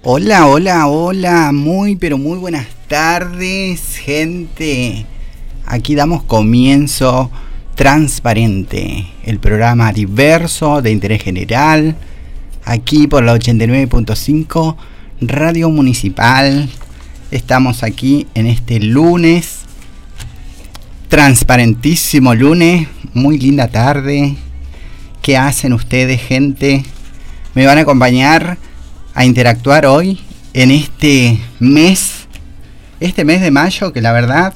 Hola, hola, hola, muy pero muy buenas tardes, gente. Aquí damos comienzo Transparente, el programa diverso de interés general, aquí por la 89.5 Radio Municipal. Estamos aquí en este lunes, transparentísimo lunes, muy linda tarde. ¿Qué hacen ustedes, gente? Me van a acompañar a interactuar hoy en este mes de mayo, que la verdad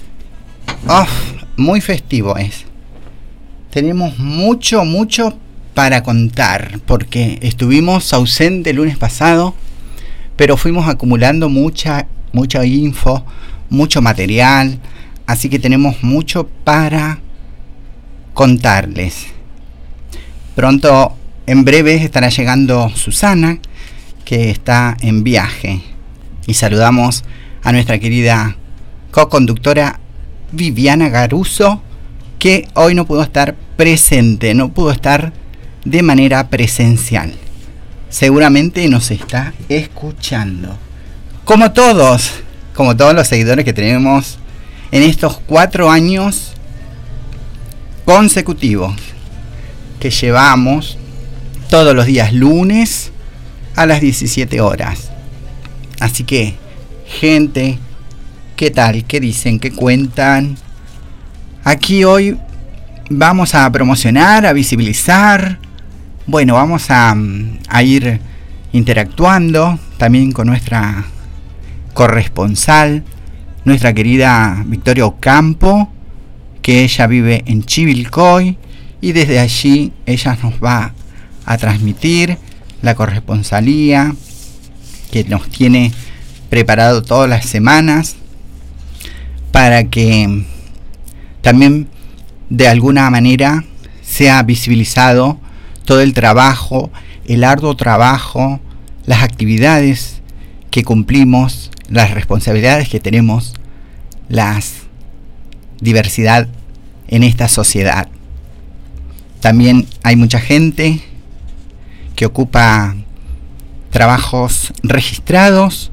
muy festivo es. Tenemos mucho para contar, porque estuvimos ausentes el lunes pasado, pero fuimos acumulando mucha info, mucho material, así que tenemos mucho para contarles. Pronto, en breve, estará llegando Susana, que está en viaje, y saludamos a nuestra querida co-conductora Viviana Garuso, que hoy no pudo estar presente, no pudo estar de manera presencial. Seguramente nos está escuchando, como todos los seguidores que tenemos en estos 4 años consecutivos que llevamos todos los días lunes a las 17 horas. Así que, gente, ¿qué tal? ¿Qué dicen? ¿Qué cuentan? Aquí hoy vamos a promocionar, a visibilizar. Bueno, vamos a ir interactuando también con nuestra corresponsal, nuestra querida Victoria Ocampo, que ella vive en Chivilcoy, y desde allí ella nos va a transmitir la corresponsalía que nos tiene preparado todas las semanas, para que también de alguna manera sea visibilizado todo el trabajo, el arduo trabajo, las actividades que cumplimos, las responsabilidades que tenemos, la diversidad en esta sociedad. También hay mucha gente que ocupa trabajos registrados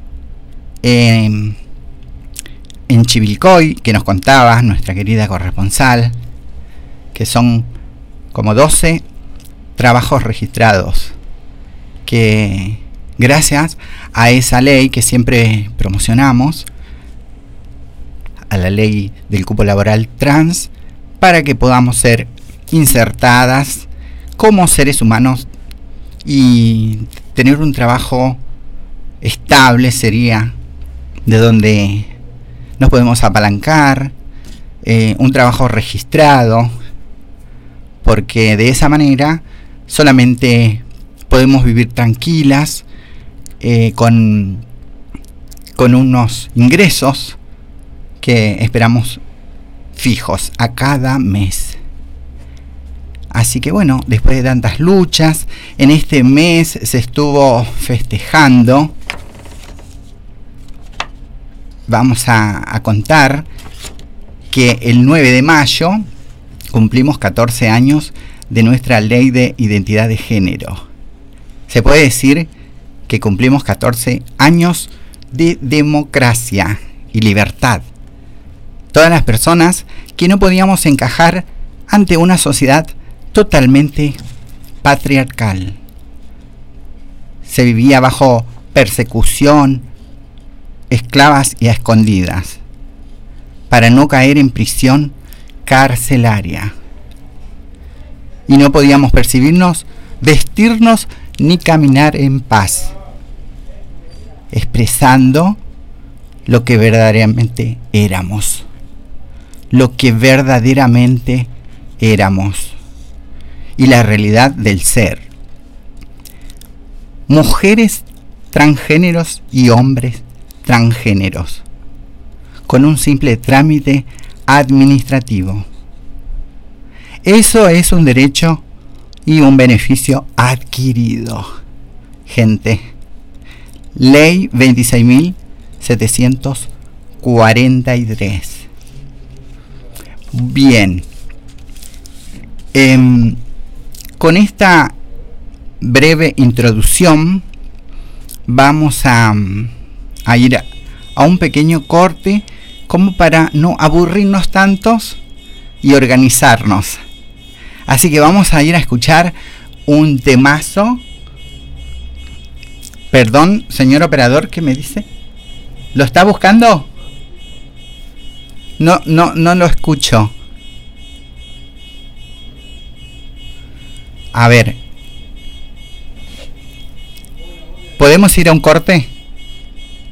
en Chivilcoy, que nos contaba nuestra querida corresponsal, que son como 12 trabajos registrados, que gracias a esa ley que siempre promocionamos, a la ley del cupo laboral trans, para que podamos ser insertadas como seres humanos y tener un trabajo estable, sería de donde nos podemos apalancar, un trabajo registrado, porque de esa manera solamente podemos vivir tranquilas, con unos ingresos que esperamos fijos a cada mes. Así que bueno, después de tantas luchas, en este mes se estuvo festejando. Vamos a contar que el 9 de mayo cumplimos 14 años de nuestra ley de identidad de género. Se puede decir que cumplimos 14 años de democracia y libertad. Todas las personas que no podíamos encajar ante una sociedad totalmente patriarcal. Se vivía bajo persecución, esclavas y a escondidas, para no caer en prisión carcelaria. Y no podíamos percibirnos, vestirnos ni caminar en paz, expresando lo que verdaderamente éramos. Y la realidad del ser. Mujeres transgéneros y hombres transgéneros, con un simple trámite administrativo. Eso es un derecho y un beneficio adquirido. Gente, ley 26.743. Bien. Con esta breve introducción vamos a ir a un pequeño corte como para no aburrirnos tantos y organizarnos. Así que vamos a ir a escuchar un temazo. Perdón, señor operador, ¿qué me dice? ¿Lo está buscando? No lo escucho. A ver. ¿Podemos ir a un corte?